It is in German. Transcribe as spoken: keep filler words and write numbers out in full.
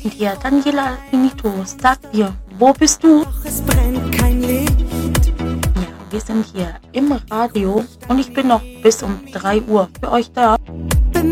Und hier, Daniela Finitos, sagt dir, wo bist du? Es brennt kein Licht. Ja, wir sind hier im Radio und ich bin noch bis um drei Uhr für euch da. Bin